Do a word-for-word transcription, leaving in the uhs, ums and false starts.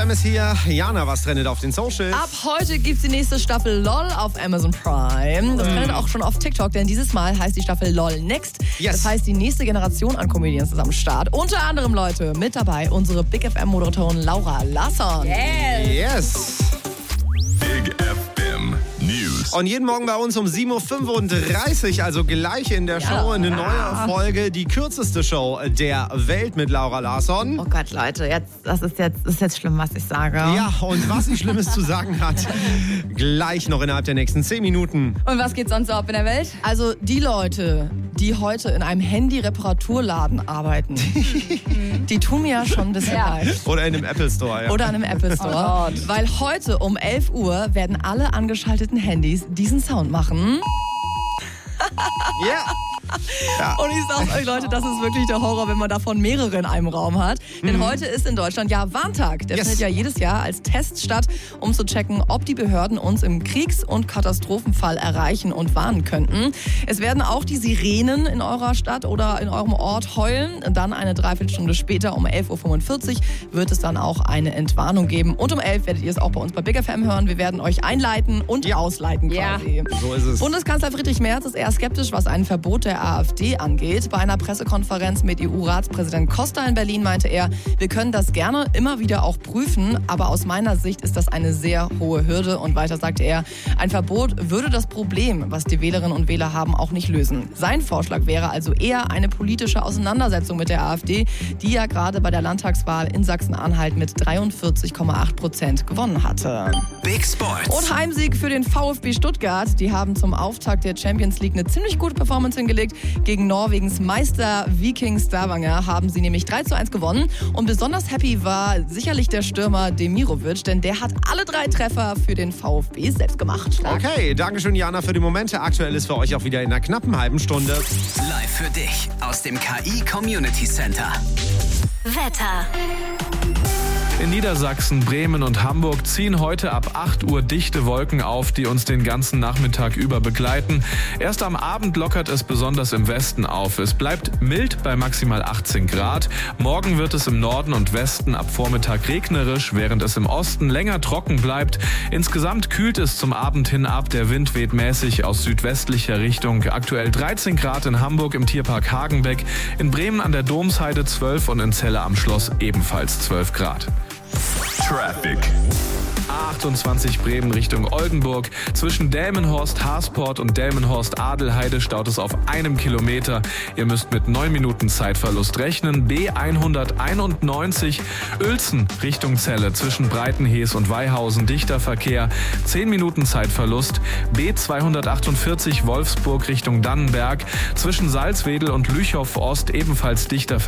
M ist hier. Jana, was trendet auf den Socials? Ab heute gibt's die nächste Staffel LOL auf Amazon Prime. Das trendet auch schon auf TikTok, denn dieses Mal heißt die Staffel LOL Next. Yes. Das heißt, die nächste Generation an Comedians ist am Start. Unter anderem, Leute, mit dabei unsere Big F M-Moderatorin Laura Larsson. Yes. yes. Big F M News. Und jeden Morgen bei uns um sieben Uhr fünfunddreißig, also gleich in der Show, eine neue Folge, die kürzeste Show der Welt mit Laura Larsson. Oh Gott, Leute, jetzt, das, ist jetzt, das ist jetzt schlimm, was ich sage. Ja, und was sie Schlimmes zu sagen hat, gleich noch innerhalb der nächsten zehn Minuten. Und was geht sonst so ab in der Welt? Also die Leute, die heute in einem Handy-Reparaturladen arbeiten, die tun mir ja schon ein bisschen Ja. leid. Oder in einem Apple Store, ja. Oder an einem Apple Store. Oh Gott. Weil heute um elf Uhr werden alle angeschalteten Handys diesen Sound machen. Ja. Ja. Und ich sag's euch, Leute, das ist wirklich der Horror, wenn man davon mehrere in einem Raum hat. Denn heute ist in Deutschland ja Warntag. Der Yes. findet ja jedes Jahr als Test statt, um zu checken, ob die Behörden uns im Kriegs- und Katastrophenfall erreichen und warnen könnten. Es werden auch die Sirenen in eurer Stadt oder in eurem Ort heulen. Dann eine Dreiviertelstunde später, um elf Uhr fünfundvierzig, wird es dann auch eine Entwarnung geben. Und um elf werdet ihr es auch bei uns bei Big F M hören. Wir werden euch einleiten und Ja. ausleiten Ja. quasi. So ist es. Bundeskanzler Friedrich Merz ist eher skeptisch, was ein Verbot der AfD angeht. Bei einer Pressekonferenz mit E U-Ratspräsident Costa in Berlin meinte er, wir können das gerne immer wieder auch prüfen, aber aus meiner Sicht ist das eine sehr hohe Hürde. Und weiter sagte er, ein Verbot würde das Problem, was die Wählerinnen und Wähler haben, auch nicht lösen. Sein Vorschlag wäre also eher eine politische Auseinandersetzung mit der AfD, die ja gerade bei der Landtagswahl in Sachsen-Anhalt mit dreiundvierzig Komma acht Prozent gewonnen hatte. Big Sports. Und Heimsieg für den VfB Stuttgart. Die haben zum Auftakt der Champions League eine ziemlich gute Performance hingelegt. Gegen Norwegens Meister Viking Stavanger haben sie nämlich drei zu eins gewonnen. Und besonders happy war sicherlich der Stürmer Demirovic, denn der hat alle drei Treffer für den VfB selbst gemacht. Okay, danke schön, Jana, für die Momente. Aktuell ist für euch auch wieder in einer knappen halben Stunde. Live für dich aus dem K I Community Center. Wetter. In Niedersachsen, Bremen und Hamburg ziehen heute ab acht Uhr dichte Wolken auf, die uns den ganzen Nachmittag über begleiten. Erst am Abend lockert es besonders im Westen auf. Es bleibt mild bei maximal achtzehn Grad. Morgen wird es im Norden und Westen ab Vormittag regnerisch, während es im Osten länger trocken bleibt. Insgesamt kühlt es zum Abend hin ab. Der Wind weht mäßig aus südwestlicher Richtung. Aktuell dreizehn Grad in Hamburg im Tierpark Hagenbeck, in Bremen an der Domsheide zwölf und in Celle am Schloss ebenfalls zwölf Grad. Traffic. A achtundzwanzig Bremen Richtung Oldenburg. Zwischen Delmenhorst, Haarsport und Delmenhorst-Adelheide staut es auf einem Kilometer. Ihr müsst mit neun Minuten Zeitverlust rechnen. B hunderteinundneunzig Uelzen Richtung Celle. Zwischen Breitenhees und Weihausen dichter Verkehr. zehn Minuten Zeitverlust. B zweihundertachtundvierzig Wolfsburg Richtung Dannenberg. Zwischen Salzwedel und Lüchow Ost ebenfalls dichter Verkehr.